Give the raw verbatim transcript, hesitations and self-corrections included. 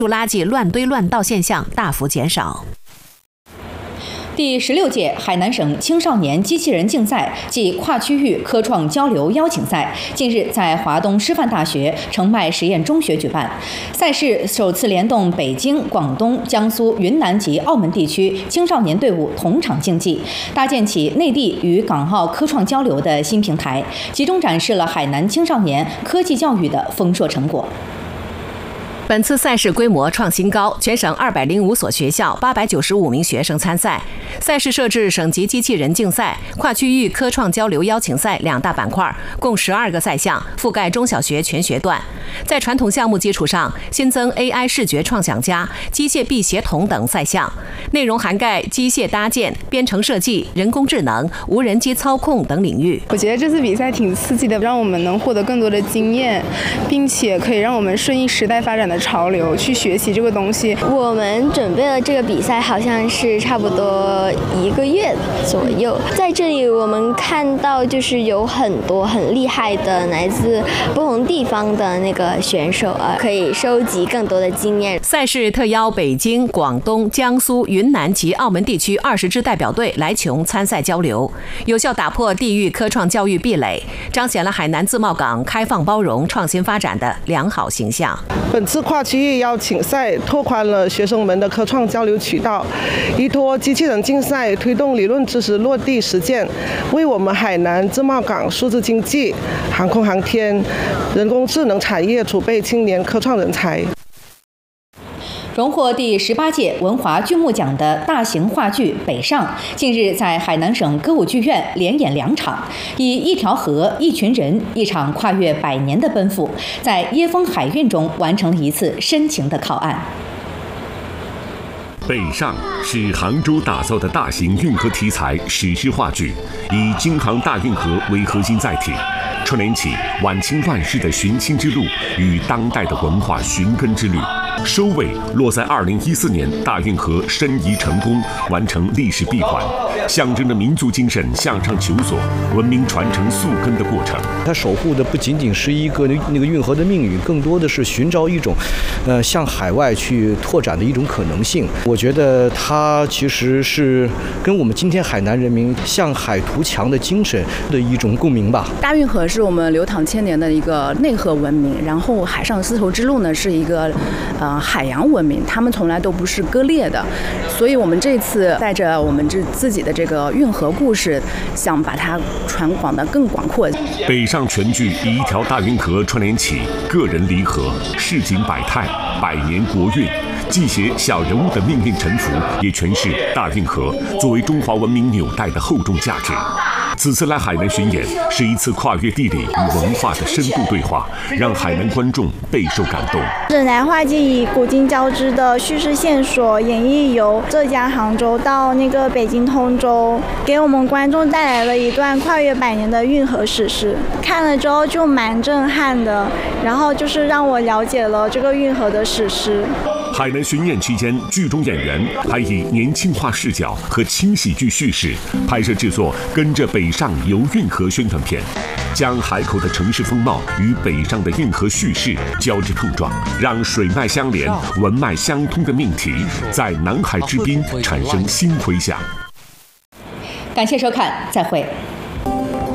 垃圾乱堆乱倒现象大幅减少。 第十六届海南省青少年机器人竞赛暨跨区域科创交流邀请赛近日在华东师范大学澄迈实验中学举办。赛事首次联动北京、广东、江苏、云南及澳门地区青少年队伍同场竞技，搭建起内地与港澳科创交流的新平台，集中展示了海南青少年科技教育的丰硕成果。 本次赛事规模创新高，全省二百零五所学校、八百九十五名学生参赛。赛事设置省级机器人竞赛、跨区域科创交流邀请赛两大板块，共十二个赛项，覆盖中小学全学段。在传统项目基础上，新增 A I 视觉创想家、机械臂协同等赛项，内容涵盖机械搭建、编程设计、人工智能、无人机操控等领域。 我觉得这次比赛挺刺激的，让我们能获得更多的经验，并且可以让我们顺应时代发展的潮流去学习这个东西。 我们准备了这个比赛好像是差不多一个月左右，在这里我们看到就是有很多很厉害的来自不同地方的那个选手啊，可以收集更多的经验。 赛事特邀北京、广东、江苏、云南及澳门地区二十支代表队来琼参赛交流，有效打破地域科创教育壁垒，彰显了海南自贸港开放包容、创新发展的良好形象。 本次跨区域邀请赛拓宽了学生们的科创交流渠道，依托机器人竞赛推动理论知识落地实践，为我们海南自贸港数字经济、航空航天、人工智能产业储备青年科创人才。 荣获第十八届文华剧目奖的大型话剧《北上》近日在海南省歌舞剧院连演两场，以一条河、一群人，一场跨越百年的奔赴，在椰风海韵中完成了一次深情的靠岸。 北上是杭州打造的大型运河题材史诗话剧，以京杭大运河为核心载体，串联起晚清乱世的寻亲之路与当代的文化寻根之旅。收尾落在二零一四年大运河申遗成功，完成历史闭环，象征着民族精神向上求索、文明传承溯根的过程。 它守护的不仅仅是一个那个运河的命运，更多的是寻找一种，呃，向海外去拓展的一种可能性。我觉得它其实是跟我们今天海南人民向海图强的精神的一种共鸣吧。 大运河是我们流淌千年的一个内河文明，然后海上丝绸之路呢是一个。呃，海洋文明，他们从来都不是割裂的，所以我们这次带着我们这自己的这个运河故事，想把它传广得更广阔。 北上全剧以一条大运河串联起个人离合、市井百态、百年国运，既写小人物的命运沉浮，也诠释大运河作为中华文明纽带的厚重价值。此次来海南巡演是一次跨越地理与文化的深度对话，让海南观众备受感动。 指南画记以古今交织的叙事线索，演绎由浙江杭州到那个北京通州，给我们观众带来了一段跨越百年的运河史诗。看了之后就蛮震撼的，然后就是让我了解了这个运河的史诗。 海南巡演期间，剧中演员还以年轻化视角和轻喜剧叙事拍摄制作《跟着北上游运河》宣传片，将海口的城市风貌与北上的运河叙事交织碰撞，让水脉相连、文脉相通的命题在南海之滨产生新回响。 感谢收看，再会。